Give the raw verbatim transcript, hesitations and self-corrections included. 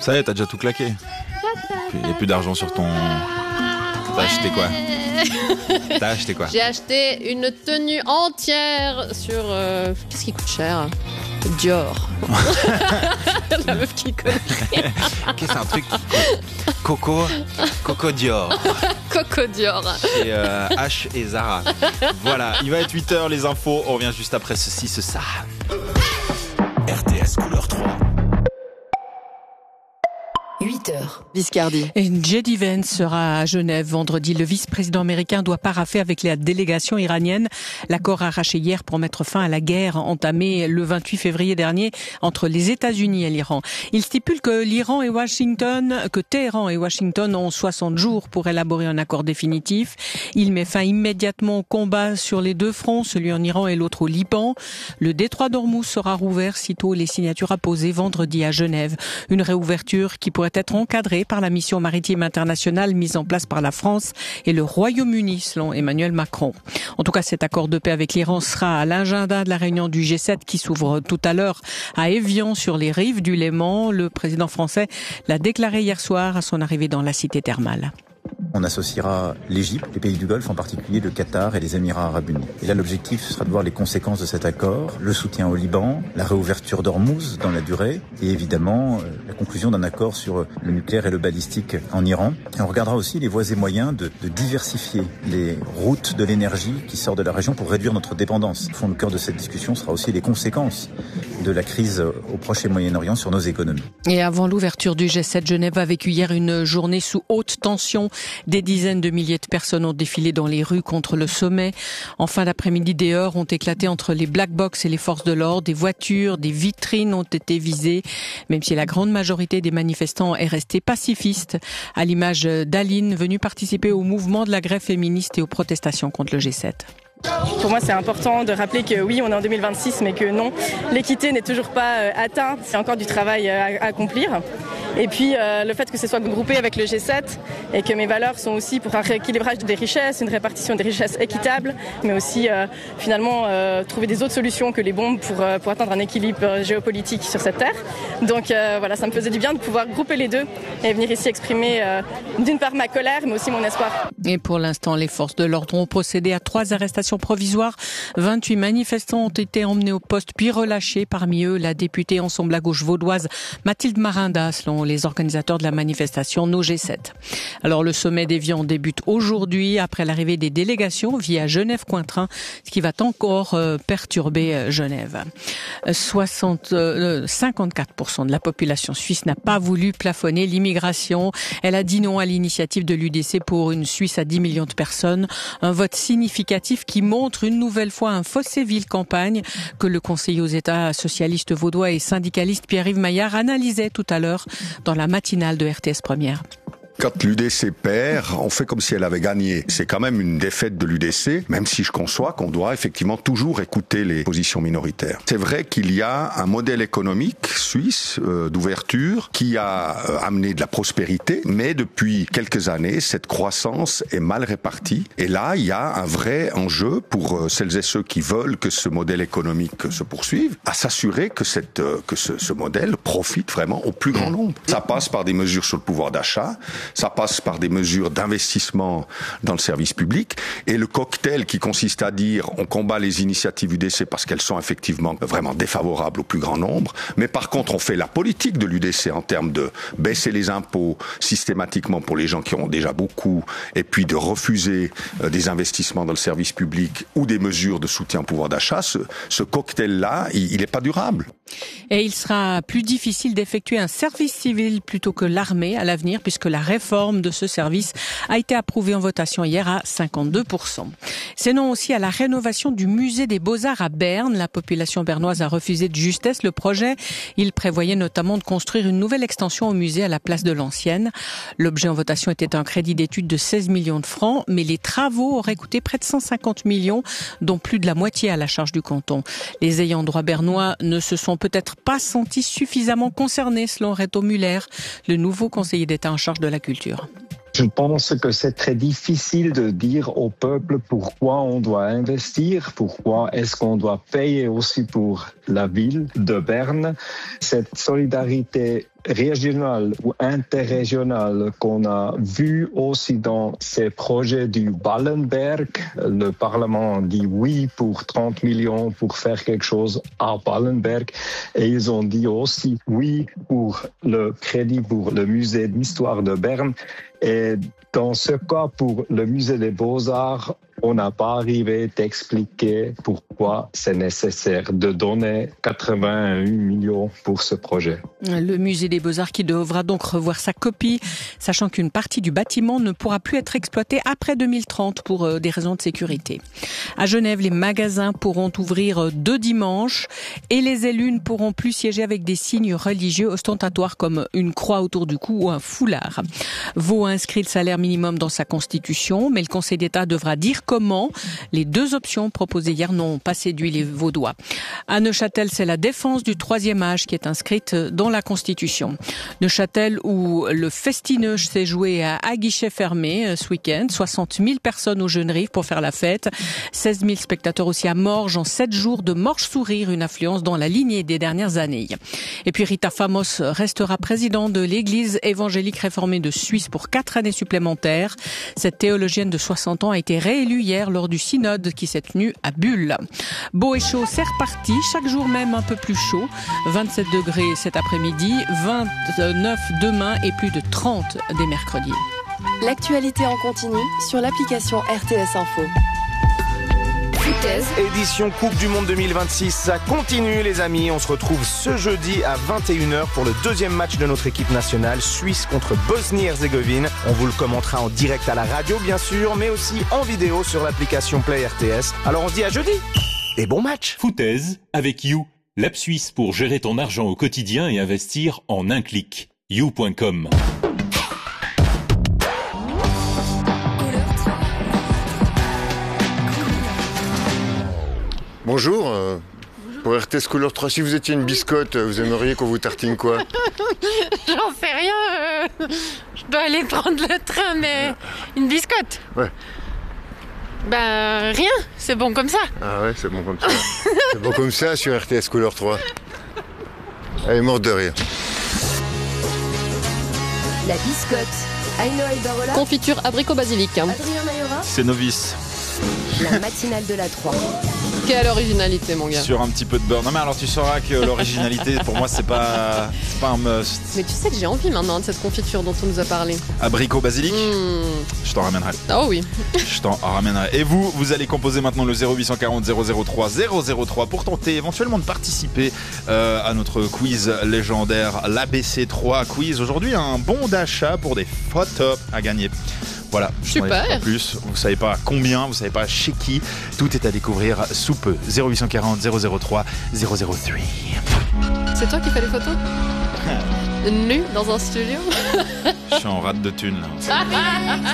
Ça y est, t'as déjà tout claqué. Il n'y a plus d'argent sur ton... T'as acheté quoi? T'as acheté quoi? J'ai acheté une tenue entière sur... Euh, qu'est-ce qui coûte cher? Dior. La meuf qui connaît rien. Qu'est-ce que c'est un truc qui... Coco Coco Dior. Coco Dior. Et euh, H et Zara. Voilà, il va être huit heures, les infos. On revient juste après ceci, ce ça. R T S couleur trois. huit heures. Viscardi. J D Vance sera à Genève vendredi. Le vice-président américain doit paraffer avec la délégation iranienne l'accord arraché hier pour mettre fin à la guerre entamée le vingt-huit février dernier entre les États-Unis et l'Iran. Il stipule que l'Iran et Washington, que Téhéran et Washington ont soixante jours pour élaborer un accord définitif. Il met fin immédiatement au combat sur les deux fronts, celui en Iran et l'autre au Liban. Le détroit d'Ormuz sera rouvert sitôt les signatures apposées vendredi à Genève. Une réouverture qui pourrait être encadrée par la mission maritime internationale mise en place par la France et le Royaume-Uni, selon Emmanuel Macron. En tout cas, cet accord de paix avec l'Iran sera à l'agenda de la réunion du G sept qui s'ouvre tout à l'heure à Évian, sur les rives du Léman. Le président français l'a déclaré hier soir à son arrivée dans la cité thermale. On associera l'Égypte, les pays du Golfe, en particulier le Qatar et les Émirats arabes unis. Et là, l'objectif sera de voir les conséquences de cet accord, le soutien au Liban, la réouverture d'Ormuz dans la durée, et évidemment la conclusion d'un accord sur le nucléaire et le balistique en Iran. Et on regardera aussi les voies et moyens de, de diversifier les routes de l'énergie qui sortent de la région pour réduire notre dépendance. Au fond, le cœur de cette discussion sera aussi les conséquences de la crise au Proche et Moyen-Orient sur nos économies. Et avant l'ouverture du G sept, Genève a vécu hier une journée sous haute tension. Des dizaines de milliers de personnes ont défilé dans les rues contre le sommet. En fin d'après-midi, des heurts ont éclaté entre les Black Blocs et les forces de l'ordre. Des voitures, des vitrines ont été visées, même si la grande majorité des manifestants est restée pacifiste, à l'image d'Aline, venue participer au mouvement de la grève féministe et aux protestations contre le G sept. Pour moi, c'est important de rappeler que oui, on est en deux mille vingt-six, mais que non, l'équité n'est toujours pas atteinte. C'est encore du travail à accomplir. Et puis, euh, le fait que ce soit groupé avec le G sept et que mes valeurs sont aussi pour un rééquilibrage des richesses, une répartition des richesses équitable, mais aussi euh, finalement euh, trouver des autres solutions que les bombes pour, euh, pour atteindre un équilibre géopolitique sur cette terre. Donc euh, voilà, ça me faisait du bien de pouvoir grouper les deux et venir ici exprimer euh, d'une part ma colère, mais aussi mon espoir. Et pour l'instant, les forces de l'ordre ont procédé à trois arrestations provisoires. vingt-huit manifestants ont été emmenés au poste puis relâchés. Parmi eux, la députée Ensemble à gauche vaudoise Mathilde Marinda, selon les organisateurs de la manifestation No G sept. Alors le sommet d'Évian débute aujourd'hui après l'arrivée des délégations via Genève-Cointrin, ce qui va encore euh, perturber Genève. soixante, euh, cinquante-quatre pour cent de la population suisse n'a pas voulu plafonner l'immigration. Elle a dit non à l'initiative de l'U D C pour une Suisse à dix millions de personnes. Un vote significatif qui montre une nouvelle fois un fossé ville-campagne que le conseiller aux États socialistes vaudois et syndicaliste Pierre-Yves Maillard analysait tout à l'heure dans la matinale de R T S Première. Quand l'U D C perd, on fait comme si elle avait gagné. C'est quand même une défaite de l'U D C, même si je conçois qu'on doit effectivement toujours écouter les positions minoritaires. C'est vrai qu'il y a un modèle économique suisse euh, d'ouverture qui a euh, amené de la prospérité, mais depuis quelques années, cette croissance est mal répartie. Et là, il y a un vrai enjeu pour euh, celles et ceux qui veulent que ce modèle économique se poursuive, à s'assurer que, cette, euh, que ce, ce modèle profite vraiment au plus grand nombre. Ça passe par des mesures sur le pouvoir d'achat. Ça passe par des mesures d'investissement dans le service public. Et le cocktail qui consiste à dire on combat les initiatives U D C parce qu'elles sont effectivement vraiment défavorables au plus grand nombre. Mais par contre, on fait la politique de l'U D C en termes de baisser les impôts systématiquement pour les gens qui ont déjà beaucoup et puis de refuser euh, des investissements dans le service public ou des mesures de soutien au pouvoir d'achat. Ce, ce cocktail-là, il n'est pas durable. Et il sera plus difficile d'effectuer un service civil plutôt que l'armée à l'avenir puisque la réforme de ce service a été approuvée en votation hier à cinquante-deux pour cent. C'est non aussi à la rénovation du musée des Beaux-Arts à Berne. La population bernoise a refusé de justesse le projet. Il prévoyait notamment de construire une nouvelle extension au musée à la place de l'ancienne. L'objet en votation était un crédit d'étude de seize millions de francs, mais les travaux auraient coûté près de cent cinquante millions, dont plus de la moitié à la charge du canton. Les ayants droit bernois ne se sont peut-être pas sentis suffisamment concernés, selon Reto Müller, le nouveau conseiller d'État en charge de la culture. Je pense que c'est très difficile de dire au peuple pourquoi on doit investir, pourquoi est-ce qu'on doit payer aussi pour la ville de Berne. Cette solidarité régional ou interrégional qu'on a vu aussi dans ces projets du Ballenberg. Le Parlement dit oui pour trente millions pour faire quelque chose à Ballenberg. Et ils ont dit aussi oui pour le crédit pour le musée d'histoire de Berne. Et dans ce cas, pour le musée des Beaux-Arts, on n'a pas arrivé d'expliquer pourquoi c'est nécessaire de donner quatre-vingt-un millions pour ce projet. Le musée des Beaux-Arts qui devra donc revoir sa copie, sachant qu'une partie du bâtiment ne pourra plus être exploitée après deux mille trente pour des raisons de sécurité. À Genève, les magasins pourront ouvrir deux dimanches et les élus ne pourront plus siéger avec des signes religieux ostentatoires comme une croix autour du cou ou un foulard. Vaud a inscrit le salaire minimum dans sa constitution, mais le Conseil d'État devra dire comment. Les deux options proposées hier n'ont pas séduit les Vaudois. À Neuchâtel, c'est la défense du troisième âge qui est inscrite dans la Constitution. Neuchâtel, où le Festineuch s'est joué à, à guichet fermé ce week-end. soixante mille personnes au Jeune-Rive pour faire la fête. seize mille spectateurs aussi à Morges en sept jours de Morges-Sourire, une affluence dans la lignée des dernières années. Et puis Rita Famos restera présidente de l'Église évangélique réformée de Suisse pour quatre années supplémentaires. Cette théologienne de soixante ans a été réélue hier lors du synode qui s'est tenu à Bulle. Beau et chaud, c'est reparti. Chaque jour même un peu plus chaud. vingt-sept degrés cet après-midi, vingt-neuf demain et plus de trente dès mercredi. L'actualité en continu sur l'application R T S Info. Foutaise. Édition Coupe du Monde deux mille vingt-six, ça continue les amis. On se retrouve ce jeudi à vingt et une heures pour le deuxième match de notre équipe nationale, Suisse contre Bosnie-Herzégovine. On vous le commentera en direct à la radio bien sûr, mais aussi en vidéo sur l'application Play R T S. Alors on se dit à jeudi et bon match. Foutaise avec You, l'app suisse pour gérer ton argent au quotidien et investir en un clic. you point com. Bonjour, euh, pour R T S Couleur trois, si vous étiez une biscotte, vous aimeriez qu'on vous tartine quoi? J'en sais rien, euh, je dois aller prendre le train, mais une biscotte? Ouais. Ben rien, c'est bon comme ça. Ah ouais, c'est bon comme ça. C'est bon comme ça sur R T S Couleur trois. Elle est morte de rire. La biscotte. Aïnoël Barola. Confiture abricot basilic. Adrien Mayora. C'est novice. La matinale de la trois. Quelle originalité, mon gars. Sur un petit peu de beurre. Non mais alors tu sauras que l'originalité pour moi c'est pas c'est pas un must. Mais tu sais que j'ai envie maintenant de cette confiture dont on nous a parlé. Abricot basilic. Mmh. Je t'en ramènerai. Oh oui. Je t'en ramènerai. Et vous, vous allez composer maintenant le zéro huit cent quarante zéro zéro trois zéro zéro trois pour tenter éventuellement de participer euh, à notre quiz légendaire, l'A B C trois quiz. Aujourd'hui, un bon d'achat pour des photos à gagner. Voilà, super. En plus, vous savez pas combien, vous savez pas chez qui. Tout est à découvrir sous peu. zéro huit cent quarante zéro zéro trois zéro zéro trois. C'est toi qui fais les photos? Nu dans un studio? Je suis en rate de thunes là.